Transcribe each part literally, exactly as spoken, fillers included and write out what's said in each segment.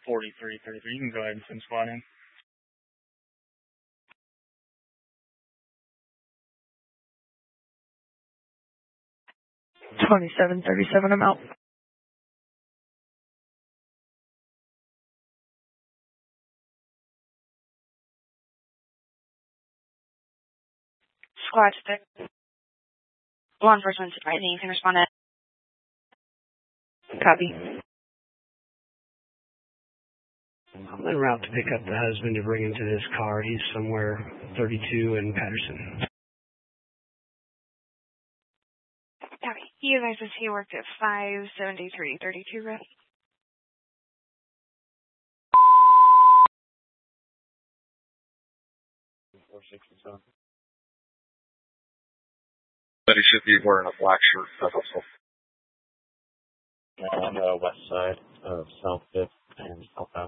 forty-three thirty-three. You can go ahead and send squad in. twenty-seven thirty-seven, I'm out. Squad six. Law enforcement supervising. You can respond to. Copy. I'm en route to pick up the husband to bring him to this car. He's somewhere thirty-two in Patterson. Copy. He advises he worked at five seventy-three thirty-two, right? four sixty-seven. But he should be wearing a black shirt. That's also. Uh, on the west side of South Fifth and South Ave.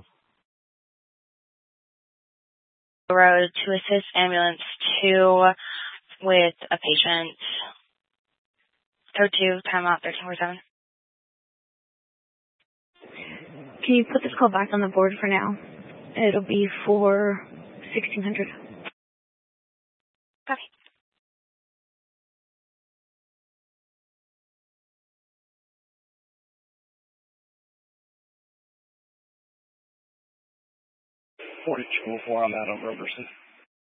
Road to assist ambulance two with a patient. Code two, timeout thirteen forty-seven. Can you put this call back on the board for now? It'll be for sixteen hundred. Copy. forty-two oh four on that on Roberson.